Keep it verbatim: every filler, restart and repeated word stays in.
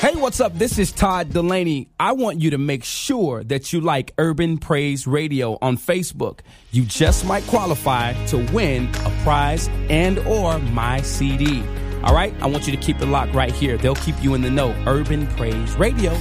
Hey, what's up? This is Todd Delaney. I want you to make sure that you like Urban Praise Radio on Facebook. You just might qualify to win a prize and or my C D. All right? I want you to keep it locked right here. They'll keep you in the know. Urban Praise Radio.